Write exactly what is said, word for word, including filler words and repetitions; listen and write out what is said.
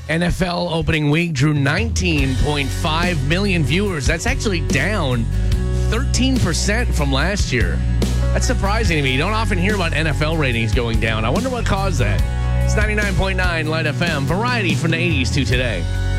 N F L opening week drew nineteen point five million viewers. That's actually down thirteen percent from last year. That's surprising to me. You don't often hear about N F L ratings going down. I wonder what caused that. It's ninety-nine point nine Light F M. Variety from the eighties to today.